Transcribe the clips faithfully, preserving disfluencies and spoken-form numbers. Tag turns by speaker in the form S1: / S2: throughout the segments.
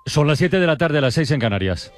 S1: Son las siete de la tarde, a las seis en Canarias.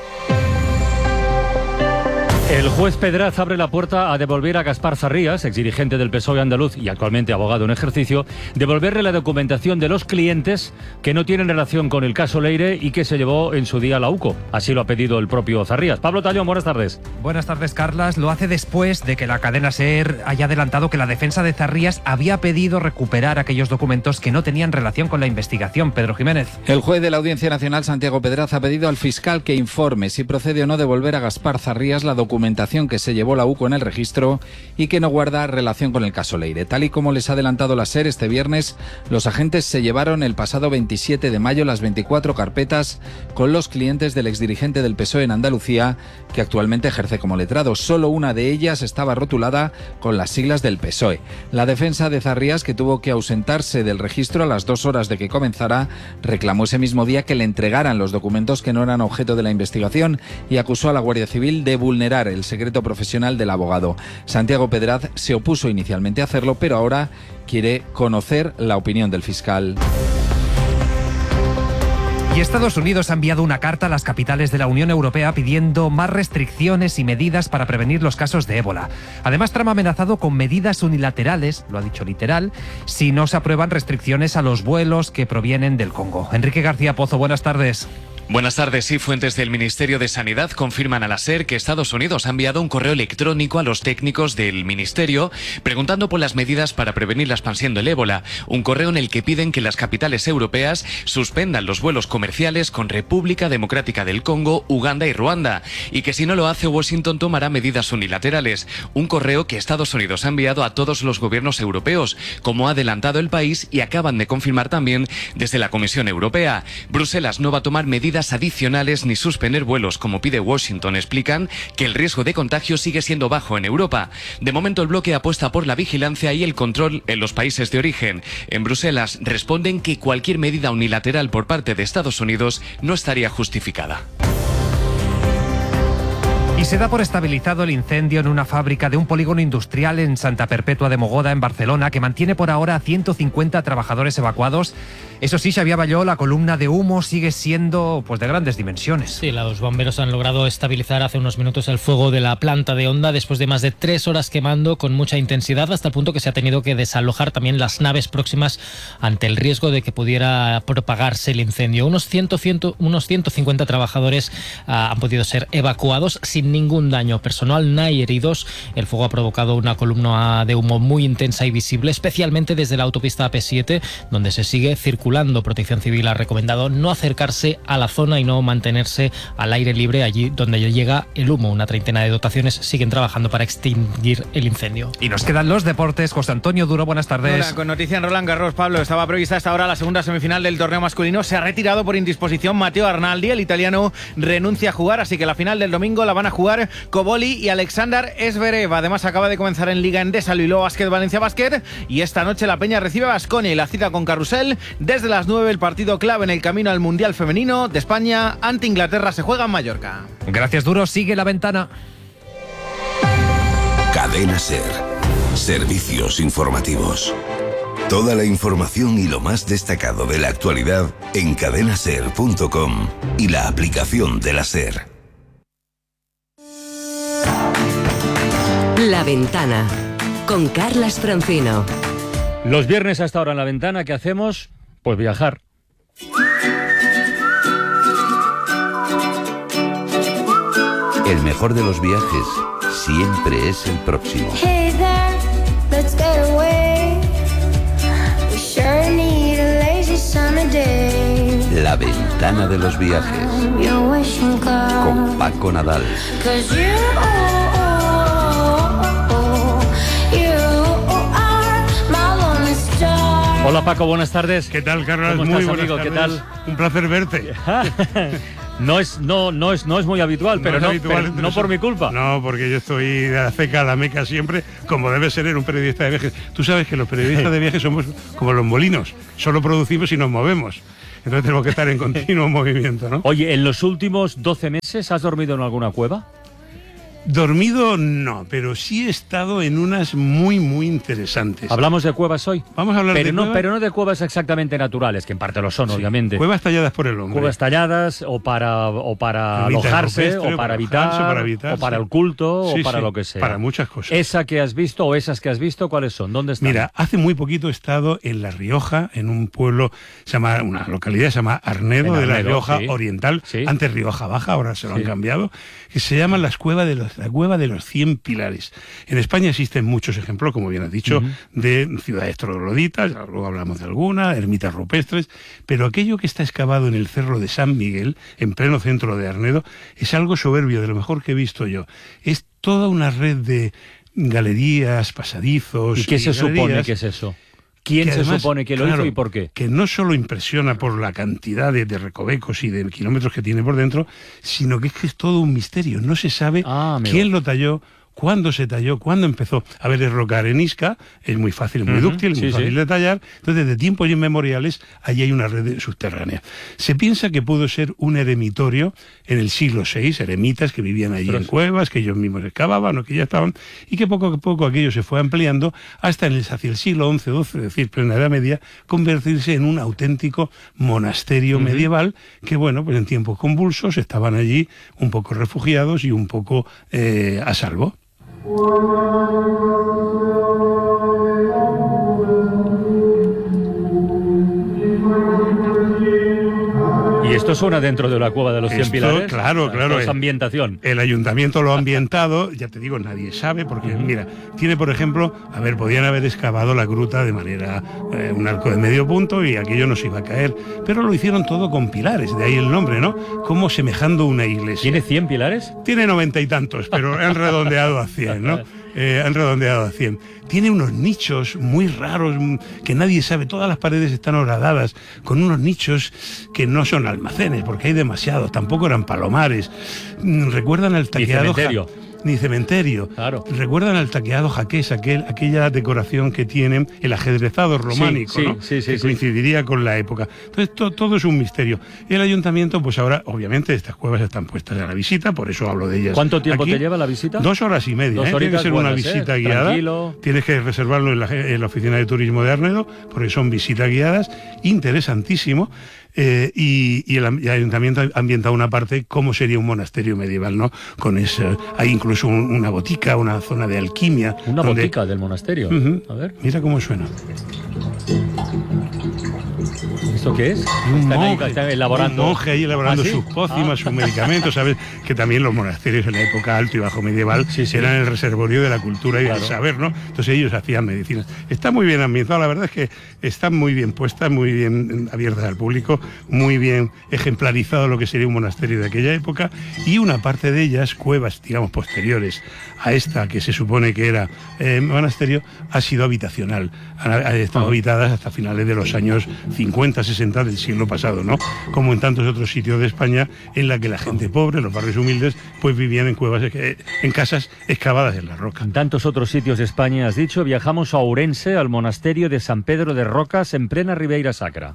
S1: El juez Pedraz abre la puerta a devolver a Gaspar Zarrías, exdirigente del P S O E andaluz y actualmente abogado en ejercicio, devolverle la documentación de los clientes que no tienen relación con el caso Leire y que se llevó en su día a la U C O. Así lo ha pedido el propio Zarrías. Pablo Tallón, buenas tardes.
S2: Buenas tardes, Carlas. Lo hace después de que la cadena SER haya adelantado que la defensa de Zarrías había pedido recuperar aquellos documentos que no tenían relación con la investigación. Pedro Jiménez.
S3: El juez de la Audiencia Nacional, Santiago Pedraz, ha pedido al fiscal que informe si procede o no devolver a Gaspar Zarrías la documentación documentación que se llevó la U C O en el registro y que no guarda relación con el caso Leire. Tal y como les ha adelantado la SER este viernes, los agentes se llevaron el pasado veintisiete de mayo las veinticuatro carpetas con los clientes del exdirigente del P S O E en Andalucía, que actualmente ejerce como letrado. Solo una de ellas estaba rotulada con las siglas del P S O E. La defensa de Zarrías, que tuvo que ausentarse del registro a las dos horas de que comenzara, reclamó ese mismo día que le entregaran los documentos que no eran objeto de la investigación y acusó a la Guardia Civil de vulnerar el secreto profesional del abogado. Santiago Pedraz se opuso inicialmente a hacerlo, pero ahora quiere conocer la opinión del fiscal.
S2: Y Estados Unidos ha enviado una carta a las capitales de la Unión Europea pidiendo más restricciones y medidas para prevenir los casos de ébola. Además, Trump ha amenazado con medidas unilaterales, lo ha dicho literal, si no se aprueban restricciones a los vuelos que provienen del Congo. Enrique García Pozo, buenas tardes.
S4: Buenas tardes. Sí, fuentes del Ministerio de Sanidad confirman a la SER que Estados Unidos ha enviado un correo electrónico a los técnicos del Ministerio preguntando por las medidas para prevenir la expansión del ébola. Un correo en el que piden que las capitales europeas suspendan los vuelos comerciales con República Democrática del Congo, Uganda y Ruanda, y que si no lo hace, Washington tomará medidas unilaterales. Un correo que Estados Unidos ha enviado a todos los gobiernos europeos, como ha adelantado el país y acaban de confirmar también desde la Comisión Europea. Bruselas no va a tomar medidas adicionales ni suspender vuelos como pide Washington. Explican que el riesgo de contagio sigue siendo bajo en Europa. De momento el bloque apuesta por la vigilancia y el control en los países de origen. En Bruselas responden que cualquier medida unilateral por parte de Estados Unidos no estaría justificada.
S2: Y se da por estabilizado el incendio en una fábrica de un polígono industrial en Santa Perpetua de Mogoda, en Barcelona, que mantiene por ahora a ciento cincuenta trabajadores evacuados. Eso sí, Xavier Balló, la columna de humo sigue siendo pues de grandes dimensiones.
S5: Sí, los bomberos han logrado estabilizar hace unos minutos el fuego de la planta de Honda después de más de tres horas quemando con mucha intensidad, hasta el punto que se ha tenido que desalojar también las naves próximas ante el riesgo de que pudiera propagarse el incendio. Unos, cien, cien, unos ciento cincuenta trabajadores uh, han podido ser evacuados sin ningún daño personal, no hay heridos. El fuego ha provocado una columna de humo muy intensa y visible, especialmente desde la autopista A P siete, donde se sigue circulando. Protección Civil ha recomendado no acercarse a la zona y no mantenerse al aire libre allí donde llega el humo. Una treintena de dotaciones siguen trabajando para extinguir el incendio.
S2: Y nos quedan los deportes. José Antonio Duro, buenas tardes.
S6: Hola, con noticia en Roland Garros, Pablo. Estaba prevista hasta ahora la segunda semifinal del torneo masculino. Se ha retirado por indisposición Matteo Arnaldi. El italiano renuncia a jugar, así que la final del domingo la van a jugar Koboli y Alexander Zverev. Además, acaba de comenzar en Liga Endesa Luiló Basket Valencia Basket, y esta noche la Peña recibe a Baskonia y la cita con Carrusel. Desde las nueve, el partido clave en el camino al Mundial Femenino de España ante Inglaterra se juega en Mallorca.
S2: Gracias, Duro. Sigue la ventana.
S7: Cadena SER. Servicios informativos. Toda la información y lo más destacado de la actualidad en cadena ser punto com y la aplicación de la SER.
S8: La ventana con Carlas Francino.
S1: Los viernes hasta ahora en la ventana, ¿qué hacemos? Pues viajar.
S9: El mejor de los viajes siempre es el próximo.
S10: Hey there, let's get away. We sure need a lazy summer day.
S9: La ventana de los viajes con Paco Nadal.
S1: Hola Paco, buenas tardes.
S11: ¿Qué tal, Carlos?
S1: ¿Cómo
S11: muy
S1: estás,
S11: buenas
S1: amigo?
S11: tardes.
S1: ¿Qué tal?
S11: Un placer verte.
S1: No es, no, no es, no es muy habitual,
S11: No
S1: pero,
S11: es
S1: no,
S11: habitual,
S1: pero no por mi culpa.
S11: No, porque yo estoy de la ceca a la meca siempre, como debe ser en un periodista de viajes. Tú sabes que los periodistas de viajes somos como los molinos, solo producimos y nos movemos. Entonces tenemos que estar en continuo movimiento, ¿no?
S1: Oye, ¿en los últimos doce meses has dormido en alguna cueva?
S11: Dormido no, pero sí he estado en unas muy, muy interesantes.
S1: ¿Hablamos de cuevas hoy?
S11: Vamos a hablar
S1: pero
S11: de
S1: no,
S11: cuevas.
S1: Pero no de cuevas exactamente naturales, que en parte lo son,
S11: Sí,
S1: obviamente.
S11: Cuevas talladas por el hombre.
S1: Cuevas talladas o para, o para
S11: Ermitas
S1: alojarse,
S11: rupestres,
S1: o para habitar,
S11: alojarse, para habitar,
S1: o para
S11: sí.
S1: el culto,
S11: Sí,
S1: o para
S11: sí,
S1: lo que sea.
S11: para muchas cosas.
S1: Esa que has visto o esas que has visto, ¿cuáles son? ¿Dónde están?
S11: Mira, hace muy poquito he estado en La Rioja, en un pueblo, se llama, una localidad se llama Arnedo,
S1: En
S11: de La
S1: Arnedo,
S11: Rioja
S1: sí.
S11: Oriental,
S1: Sí.
S11: antes Rioja Baja, ahora se lo
S1: Sí.
S11: han cambiado, que se llaman las cuevas de los, la cueva de los cien pilares. En España existen muchos ejemplos, como bien has dicho,
S1: Ujú.
S11: de ciudades trogloditas, ya luego hablamos de alguna, ermitas rupestres, pero aquello que está excavado en el Cerro de San Miguel, en pleno centro de Arnedo, es algo soberbio, de lo mejor que he visto yo. Es toda una red de galerías, pasadizos.
S1: ¿Y qué se supone
S11: galerías
S1: que es eso? ¿Quién
S11: que
S1: se
S11: además,
S1: supone que lo
S11: claro,
S1: hizo y por qué?
S11: Que no solo impresiona por la cantidad de, de recovecos y de kilómetros que tiene por dentro, sino que es que es todo un misterio. No se sabe
S1: Ah, amigo.
S11: quién lo talló, cuándo se talló, cuándo empezó. A ver, es roca arenisca, es muy fácil, muy
S1: Ujú,
S11: dúctil, muy
S1: sí,
S11: fácil
S1: sí.
S11: de tallar. Entonces, de tiempos inmemoriales, allí hay una red subterránea. Se piensa que pudo ser un eremitorio en el siglo seis, eremitas que vivían allí
S1: Pero
S11: en
S1: sí.
S11: cuevas, que ellos mismos excavaban o que ya estaban, y que poco a poco aquello se fue ampliando hasta en el, hacia el siglo once doce, es decir, plena Edad Media, convertirse en un auténtico monasterio
S1: Ujú.
S11: medieval que, bueno, pues en tiempos convulsos estaban allí un poco refugiados y un poco eh, a salvo.
S1: ¿Y esto suena dentro de la cueva de los cien
S11: Esto,
S1: pilares?
S11: claro,
S1: Esto
S11: claro,
S1: es
S11: eh.
S1: ambientación.
S11: El ayuntamiento lo ha ambientado, ya te digo, nadie sabe, porque mira, tiene por ejemplo, a ver, podían haber excavado la gruta de manera, eh, un arco de medio punto y aquello no se iba a caer, pero lo hicieron todo con pilares, de ahí el nombre, ¿no? Como semejando una iglesia.
S1: ¿Tiene cien pilares?
S11: Tiene noventa y tantos, pero han redondeado a cien, ¿no? Eh, han redondeado a cien. Tiene unos nichos muy raros mm, que nadie sabe. Todas las paredes están horadadas con unos nichos que no son almacenes, porque hay demasiados. Tampoco eran palomares. Mm, Recuerdan al
S1: Ni
S11: taqueado...
S1: cementerio.
S11: ja- Ni cementerio.
S1: Claro.
S11: Recuerdan al taqueado jaqués, aquel, aquella decoración que tienen, el ajedrezado románico,
S1: sí,
S11: ¿no?
S1: sí, sí,
S11: que
S1: sí.
S11: coincidiría con la época. Entonces, to- todo es un misterio. Y el ayuntamiento, pues ahora, obviamente, estas cuevas están puestas a la visita, por eso hablo de ellas.
S1: ¿Cuánto tiempo
S11: aquí.
S1: te lleva la visita?
S11: Dos horas y media.
S1: Dos
S11: ¿eh? Tiene que
S1: horitas
S11: ser una
S1: buenas, ¿eh?
S11: visita guiada.
S1: Tranquilo.
S11: Tienes que reservarlo en la, en la oficina de turismo de Arnedo, porque son visitas guiadas, interesantísimo. Eh, y, y el, am- y el ayuntamiento ha ambientado una parte como sería un monasterio medieval, ¿no? Con ese, hay incluso un- una botica, una zona de alquimia.
S1: Una
S11: donde-
S1: botica del monasterio.
S11: Ujú.
S1: A ver,
S11: Mira cómo suena.
S1: ¿esto qué es?
S11: Un
S1: Están ahí,
S11: monje,
S1: están elaborando.
S11: un monje ahí elaborando
S1: ¿Ah, sí?
S11: sus pócimas,
S1: Ah.
S11: sus medicamentos, ¿sabes? Que también los monasterios en la época alto y bajo medieval
S1: Sí, sí.
S11: eran el reservorio de la cultura y
S1: Claro.
S11: del saber, ¿no? Entonces ellos hacían medicinas. Está muy bien ambientado, la verdad es que están muy bien puestas, muy bien abiertas al público, muy bien ejemplarizado lo que sería un monasterio de aquella época, y una parte de ellas, cuevas, digamos, posteriores a esta que se supone que era eh, monasterio, ha sido habitacional. Han, han estado
S1: Ah.
S11: habitadas hasta finales de los años cincuenta, sesenta del siglo pasado, ¿no? Como en tantos otros sitios de España en la que la gente pobre, los barrios humildes, pues vivían en cuevas, eh, en casas excavadas en la roca.
S1: En tantos otros sitios de España, has dicho, viajamos a Ourense, al monasterio de San Pedro de Rocas, en plena Ribeira Sacra.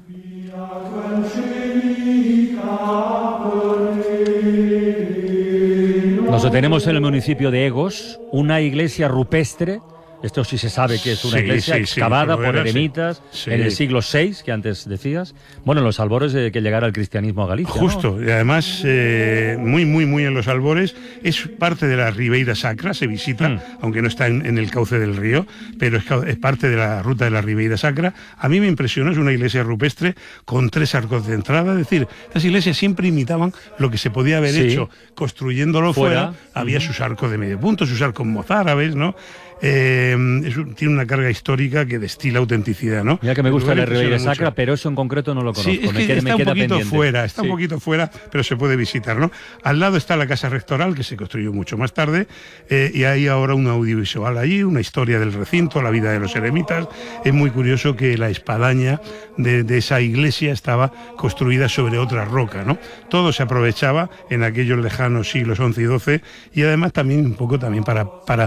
S1: Nos detenemos en el municipio de Egos, una iglesia rupestre. Esto sí se sabe que es una
S11: Sí,
S1: iglesia
S11: sí, sí,
S1: excavada
S11: pero
S1: por
S11: era, sí.
S1: eremitas
S11: Sí.
S1: en el siglo seis, que antes decías. Bueno, en los albores de que llegara el cristianismo a Galicia, ¿no?
S11: Justo, y además eh, muy, muy, muy en los albores, es parte de la Ribeira Sacra, se visita,
S1: Mm.
S11: aunque no está en, en el cauce del río, pero es, cau- es parte de la ruta de la Ribeira Sacra. A mí me impresionó, es una iglesia rupestre con tres arcos de entrada, es decir, estas iglesias siempre imitaban lo que se podía haber
S1: Sí.
S11: hecho construyéndolo fuera,
S1: Fuera.
S11: había
S1: Ujú.
S11: sus arcos de medio punto, sus arcos mozárabes, ¿no? Eh, es un- tiene una carga histórica que destila autenticidad, ¿no?
S1: Mira que me
S11: El
S1: gusta
S11: lugar
S1: la
S11: impresiona
S1: Ribeira
S11: mucho.
S1: Sacra, pero eso en concreto no lo conozco.
S11: Sí, es
S1: me
S11: que
S1: queda, me
S11: está un
S1: queda
S11: poquito
S1: pendiente.
S11: fuera, está
S1: Sí.
S11: un poquito fuera, pero se puede visitar, ¿no? Al lado está la casa rectoral, que se construyó mucho más tarde, eh, y hay ahora un audiovisual allí, una historia del recinto, la vida de los eremitas. Es muy curioso que la espadaña de, de esa iglesia estaba construida sobre otra roca, ¿no? Todo se aprovechaba en aquellos lejanos siglos once y doce, y además también un poco también para, para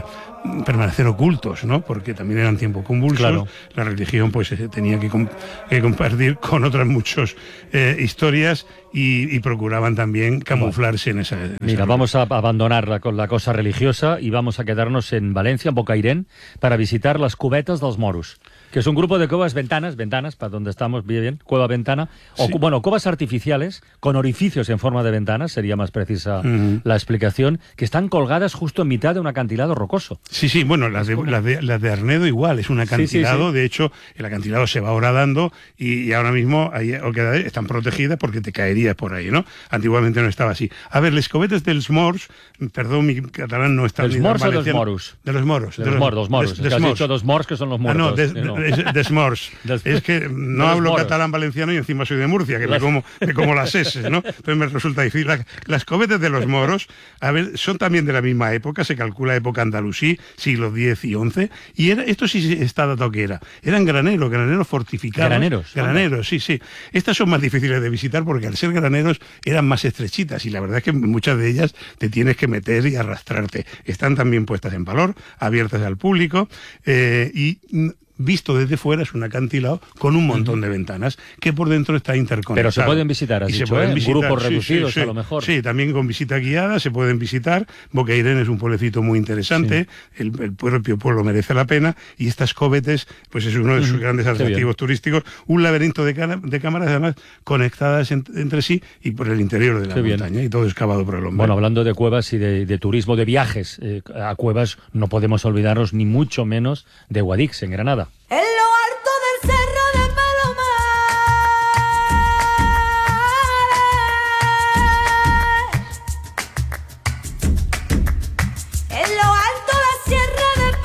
S11: permanecer ocultos, ¿no? Porque también eran tiempos convulsos, claro. La religión pues tenía que, comp que compartir con otras muchas eh, historias y, y procuraban también camuflarse en esa... En esa
S1: Mira, vamos a abandonar la, la cosa religiosa y vamos a quedarnos en Valencia, en Bocairén, para visitar las cubetas dels moros, que es un grupo de cuevas ventanas, ventanas, para donde estamos, bien, bien, cueva ventana, o sí. bueno, cuevas artificiales con orificios en forma de ventanas, sería más precisa uh-huh. la explicación, que están colgadas justo en mitad de un acantilado rocoso.
S11: Sí, sí, bueno, las de, las de, las de Arnedo igual, es un acantilado, sí, sí, sí. De hecho, el acantilado se va horadando y, y ahora mismo ahí, están protegidas porque te caerías por ahí, ¿no? Antiguamente no estaba así. A ver, les cobetes dels morts, perdón, mi catalán no está...
S1: ¿Dels morts o dels moros?
S11: De los moros.
S1: De, de los, los moros, moros. Des, des has dicho dos morts que son los muertos.
S11: Ah, no, des, no. des, des morts. Des, es que no de hablo catalán valenciano y encima soy de Murcia, que las... me, como, me como las S, ¿no? Entonces me resulta difícil. La, las cobetes de los moros, a ver, son también de la misma época, se calcula época andalusí, siglos diez y once, y era, esto sí está datado que era. Eran graneros, graneros fortificados.
S1: ¿Graneros?
S11: Graneros, sí, sí. Estas son más difíciles de visitar porque al ser graneros eran más estrechitas y la verdad es que muchas de ellas te tienes que meter y arrastrarte. Están también puestas en valor, abiertas al público eh, y... visto desde fuera es un acantilado con un montón uh-huh. de ventanas que por dentro está interconectado.
S1: Pero se pueden visitar, has
S11: y
S1: dicho,
S11: se pueden
S1: ¿eh?
S11: visitar,
S1: grupos
S11: sí,
S1: reducidos
S11: sí, sí.
S1: a lo mejor.
S11: Sí, también con visita guiada se pueden visitar. Bocairén es un pueblecito muy interesante, sí. el, el propio pueblo merece la pena y estas cobetes pues es uno de sus uh-huh. grandes atractivos turísticos, un laberinto de, cara, de cámaras además conectadas en, entre sí y por el interior de la Qué montaña bien. Y todo excavado por el hombre.
S1: Bueno, hablando de cuevas y de, de turismo, de viajes eh, a cuevas, no podemos olvidarnos ni mucho menos de Guadix, en Granada.
S10: En lo alto del cerro de Palomares, en lo alto la sierra de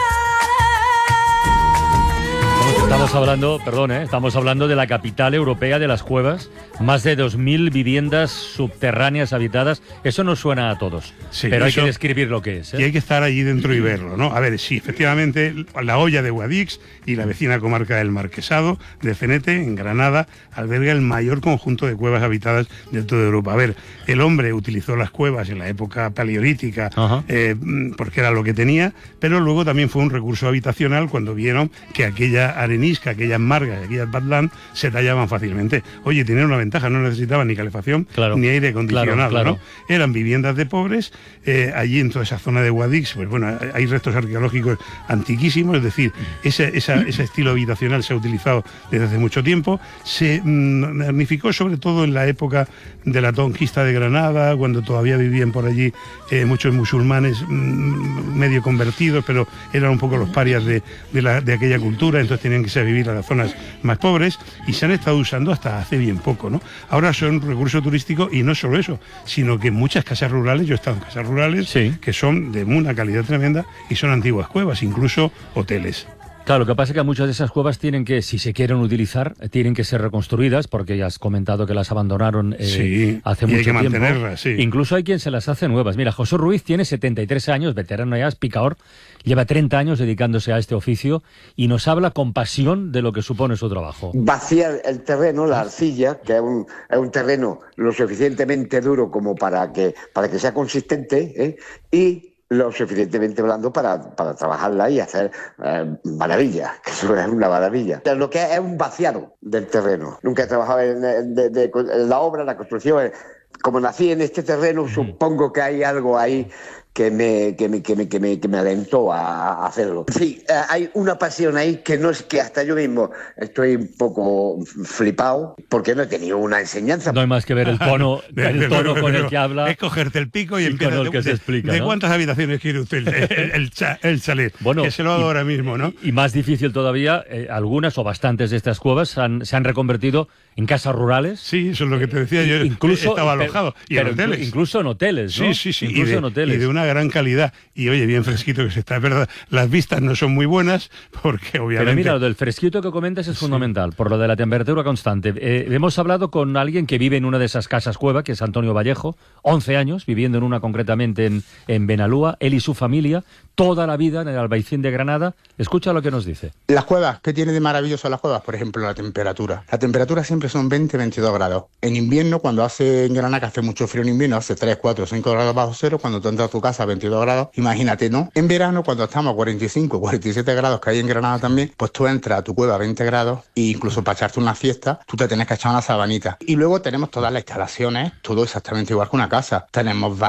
S10: Palomares.
S1: Estamos hablando, perdón, ¿eh? estamos hablando de la capital europea de las cuevas, más de dos mil viviendas subterráneas habitadas. Eso nos suena a todos, sí, pero hay que describir lo que es. ¿eh?
S11: Y hay que estar allí dentro y verlo, ¿no? A ver, sí, efectivamente, la Hoya de Guadix y la vecina comarca del Marquesado de Cenete, en Granada, alberga el mayor conjunto de cuevas habitadas de toda Europa. A ver, el hombre utilizó las cuevas en la época paleolítica eh, porque era lo que tenía, pero luego también fue un recurso habitacional cuando vieron que aquella arenisca, aquellas margas, aquellas badlands se tallaban fácilmente. Oye, tenían una ventaja, no necesitaban ni calefacción claro, ni aire acondicionado, claro, claro. ¿no? Eran viviendas de pobres, eh, allí en toda esa zona de Guadix, pues bueno, hay restos arqueológicos antiquísimos, es decir, ese, esa, ese estilo habitacional se ha utilizado desde hace mucho tiempo, se mm, magnificó sobre todo en la época de la conquista de Granada, cuando todavía vivían por allí eh, muchos musulmanes mm, medio convertidos, pero eran un poco los parias de, de, la, de aquella cultura, entonces tenían que irse a vivir a las zonas más pobres y se han estado usando hasta hace bien poco, ¿no? Ahora son recurso turístico y no solo eso, sino que muchas casas rurales, yo he estado en casas rurales, sí. que son de una calidad tremenda y son antiguas cuevas, incluso hoteles.
S1: Claro, lo que pasa es que muchas de esas cuevas tienen que, si se quieren utilizar, tienen que ser reconstruidas, porque ya has comentado que las abandonaron eh,
S11: sí,
S1: hace
S11: y
S1: mucho
S11: hay que
S1: tiempo.
S11: mantenerlas, sí.
S1: Incluso hay quien se las hace nuevas. Mira, José Ruiz tiene setenta y tres años, veterano ya, es picador, lleva treinta años dedicándose a este oficio y nos habla con pasión de lo que supone su trabajo.
S12: Vaciar el terreno, la arcilla, que es un, es un terreno lo suficientemente duro como para que, para que sea consistente, ¿eh? y lo suficientemente blando para, para trabajarla y hacer eh, maravillas, que eso es una maravilla. Lo que es, es un vaciado del terreno. Nunca he trabajado en, en, de, de, en la obra, en la construcción. Como nací en este terreno, mm. supongo que hay algo ahí que me, que me, que me, que me, que me alentó a, a hacerlo. Sí, eh, hay una pasión ahí que no es que hasta yo mismo estoy un poco flipado porque no he tenido una enseñanza.
S1: No hay más que ver el tono, el tono con el que habla.
S11: Es cogerte el pico y, y empieza
S1: con el que
S11: de,
S1: se explica,
S11: ¿de
S1: ¿no?
S11: cuántas habitaciones quiere usted el, el, el, cha, el chalet?
S1: Bueno,
S11: que se lo hago
S1: y,
S11: ahora mismo, ¿no?
S1: Y, y más difícil todavía, eh, algunas o bastantes de estas cuevas han, se han reconvertido en casas rurales.
S11: Sí, eso es lo que te decía, yo
S1: incluso,
S11: estaba alojado.
S1: Pero,
S11: y en hoteles.
S1: Incluso en hoteles, ¿no?
S11: Sí, sí, sí.
S1: Incluso
S11: y de,
S1: en hoteles.
S11: Y de una gran calidad. Y oye, bien fresquito que se está, es verdad. Las vistas no son muy buenas porque obviamente...
S1: Pero mira, lo del fresquito que comentas es sí. fundamental, por lo de la temperatura constante. Eh, hemos hablado con alguien que vive en una de esas casas cueva, que es Antonio Vallejo, once años, viviendo en una concretamente en, en Benalúa, él y su familia, toda la vida en el Albaicín de Granada. Escucha lo que nos dice.
S13: Las cuevas, ¿qué tiene de maravilloso las cuevas? Por ejemplo, la temperatura. La temperatura siempre son veinte a veintidós grados. En invierno, cuando hace en Granada, que hace mucho frío en invierno, hace tres, cuatro, cinco grados bajo cero, cuando tú entras a tu casa a veintidós grados, imagínate, ¿no? En verano, cuando estamos a cuarenta y cinco, cuarenta y siete grados, que hay en Granada también, pues tú entras a tu cueva a veinte grados e incluso para echarte una fiesta, tú te tienes que echar una sabanita. Y luego tenemos todas las instalaciones, todo exactamente igual que una casa. Tenemos